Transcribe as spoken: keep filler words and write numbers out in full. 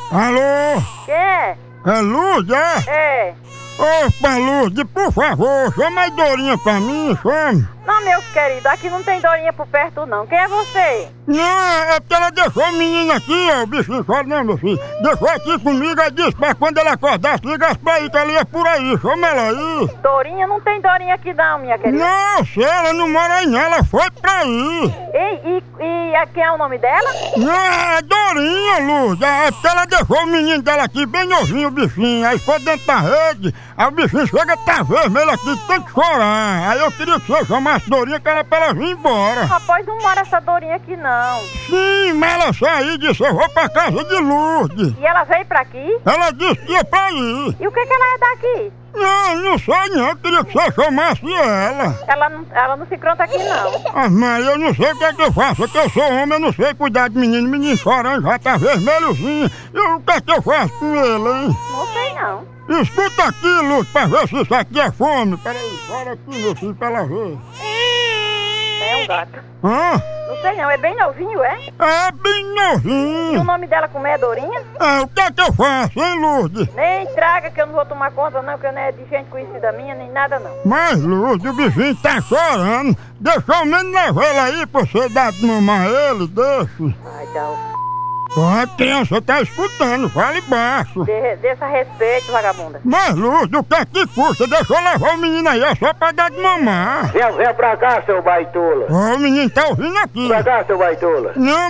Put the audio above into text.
Alô? Quem é? É Lourdes, é? É. Opa, Lourdes, por favor, chama a Dorinha pra mim, chama. Não, meu querido, aqui não tem Dorinha por perto não. Quem é você? Não, é porque ela deixou o menino aqui, ó, o bichinho chora não, meu filho. Deixou aqui comigo e disse pra quando ela acordasse, ligasse pra aí, que ela ia por aí, chama ela aí. Dorinha? Não tem Dorinha aqui não, minha querida. Não, sei, ela não mora aí não, ela foi pra aí. Ei, e, e a- quem é o nome dela? Não, é Dorinha, Lourdes, é porque ela deixou o menino dela aqui bem novinho, o bichinho, aí foi dentro da rede, aí o bichinho chega a tá vermelho aqui, tem que chorar. Aí eu queria que você chamasse Dorinha, que era pra ela vir embora. Rapaz, não mora essa Dorinha aqui não. Sim, mas ela saiu e disse, eu vou pra casa de Lourdes. E ela veio pra aqui? Ela disse que ia pra ir. E o que que ela é daqui? Não, não sei não, eu queria que você chamasse ela. Ela não, ela não se pronta aqui não. Ah, mas eu não sei o que é que eu faço, é que eu sou homem, eu não sei cuidar de menino. Menino chorando, já tá vermelhozinho. E o que é que eu faço com ele, hein? Não sei não. Escuta aqui, Lourdes, pra ver se isso aqui é fome. Peraí, chora aqui, meu filho, pra ela ver. É um gato. Hã? Não sei não, é bem novinho, é? É bem E o novinho. nome dela como é Dorinha? É, o que é que eu faço, hein, Lourdes? Nem traga que eu não vou tomar conta não, que eu não é de gente conhecida minha, nem nada não. Mas, Lourdes, o bichinho tá chorando. Deixa ao menos levar ele aí pra você dar de mamar ele, deixa. Ai, dá o... A criança tá escutando, fale baixo. Dê, dê essa respeito, vagabunda. Mas, Lourdes, o que é que custa? Deixa eu levar o menino aí, é só pra dar de mamar. Vem, vem pra cá, seu baitola. Ó, o menino tá ouvindo aqui. Pra cá, seu baitola. Não,